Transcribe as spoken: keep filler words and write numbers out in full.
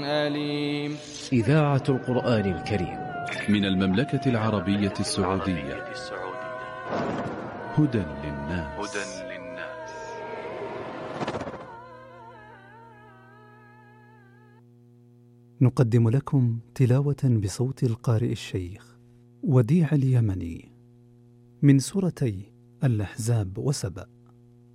أليم. إذاعة القرآن الكريم من المملكة العربية السعودية. هدى للناس. نقدم لكم تلاوة بصوت القارئ الشيخ وديع اليمني من سورتي الأحزاب وسبأ.